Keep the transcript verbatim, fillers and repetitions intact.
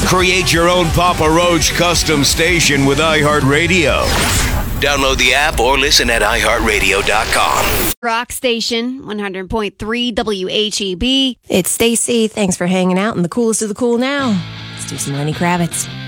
Create your own Papa Roach custom station with iHeartRadio. Download the app or listen at i heart radio dot com. Rock Station, one hundred point three W H E B. It's Stacy. Thanks for hanging out in the coolest of the cool now. Let's do some Lenny Kravitz.